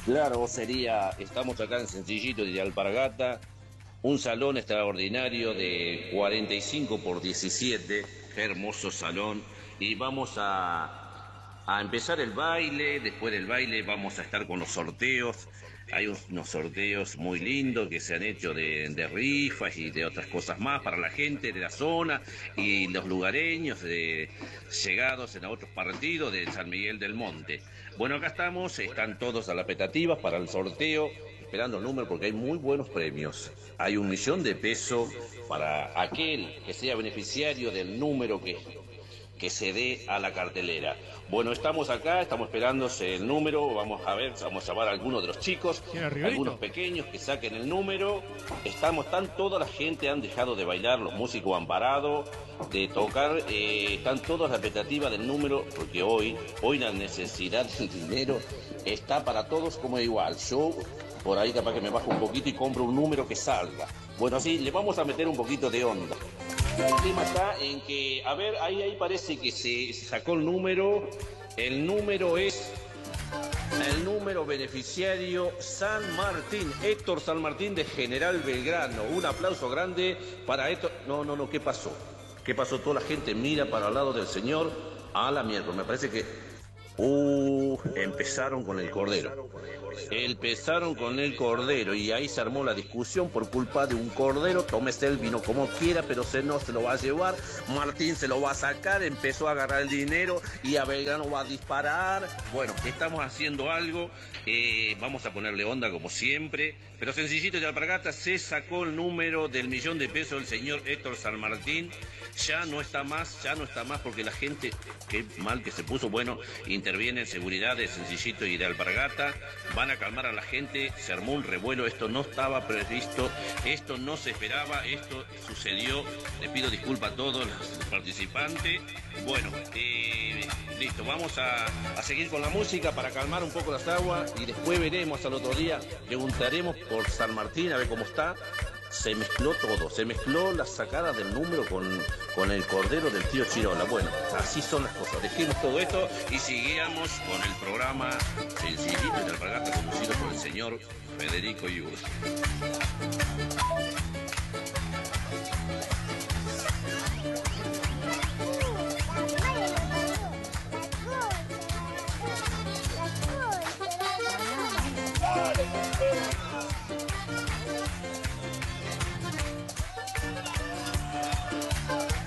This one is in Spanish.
Claro, estamos acá en Sencillito de Alpargata, un salón extraordinario de 45 por 17, qué hermoso salón, y vamos a empezar el baile. Después del baile vamos a estar con los sorteos. Hay unos sorteos muy lindos que se han hecho de rifas y de otras cosas más para la gente de la zona y los lugareños llegados en otros partidos de San Miguel del Monte. Bueno, acá están todos a la petativa para el sorteo, esperando el número porque hay muy buenos premios. Hay 1.000.000 de pesos para aquel que sea beneficiario del número que se dé a la cartelera. Bueno, estamos acá, estamos esperando el número, vamos a ver, vamos a llamar a algunos de los chicos, ¿Tiene algunos Riverito? pequeños que saquen el número. Están toda la gente, han dejado de bailar, los músicos han parado de tocar, están todos a la expectativa del número, porque hoy la necesidad del dinero está para todos como igual. Yo por ahí capaz que me bajo un poquito y compro un número que salga. Bueno, así le vamos a meter un poquito de onda. El tema está en que, a ver, ahí parece que se sacó el número. El número es el número beneficiario San Martín, Héctor San Martín de General Belgrano. Un aplauso grande para Héctor. No, ¿qué pasó? ¿Qué pasó? Toda la gente mira para el lado del señor. A la miércoles, me parece que empezaron con el cordero. Empezaron con el cordero y ahí se armó la discusión por culpa de un cordero. Tómese el vino como quiera, pero no se lo va a llevar. Martín se lo va a sacar, empezó a agarrar el dinero y a Belgrano va a disparar. Bueno, estamos haciendo algo, vamos a ponerle onda como siempre. Pero Sencillito de Alpargata se sacó el número del 1.000.000 de pesos el señor Héctor San Martín. Ya no está más porque la gente, qué mal que se puso. Bueno, interviene en seguridad de Sencillito y de Alpargata, van a calmar a la gente. Se armó un revuelo, esto no estaba previsto, esto no se esperaba, esto sucedió. Le pido disculpas a todos los participantes. Bueno, listo, vamos a seguir con la música para calmar un poco las aguas y después veremos al otro día, preguntaremos por San Martín a ver cómo está. Se mezcló todo, se mezcló la sacada del número con el cordero del tío Chirola. Bueno, así son las cosas. Dejemos todo esto y sigamos con el programa Sencillito de Alpargata, conducido por el señor Federico Yur. Dale,